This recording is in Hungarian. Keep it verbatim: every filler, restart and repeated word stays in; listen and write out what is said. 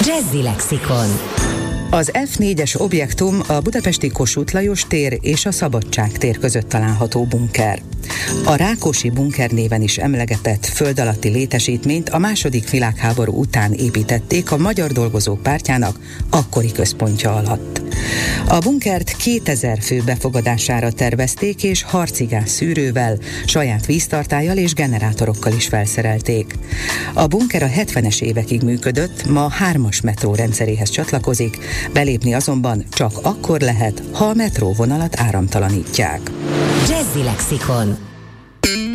Jazzy Lexikon. Az ef négyes objektum a budapesti Kossuth Lajos tér és a Szabadság tér között található bunker. A Rákosi bunker néven is emlegetett föld alatti létesítményt a második világháború után építették a Magyar Dolgozók Pártjának akkori központja alatt. A bunkert kétezer fő befogadására tervezték, és harcigáz szűrővel, saját víztartállyal és generátorokkal is felszerelték. A bunker a hetvenes évekig működött, ma hármas metró rendszeréhez csatlakozik, belépni azonban csak akkor lehet, ha a metróvonalat áramtalanítják. Jazzy Lexikon.